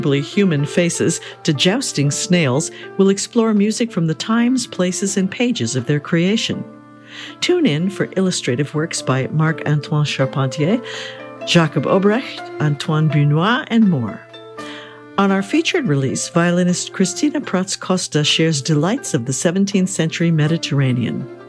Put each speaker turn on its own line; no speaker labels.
human faces to jousting snails, we'll explore music from the times, places, and pages of their creation. Tune in for illustrative works by Marc-Antoine Charpentier, Jacob Obrecht, Antoine Bunois, and more. On our featured release, violinist Christina Prats Costa shares delights of the 17th century Mediterranean.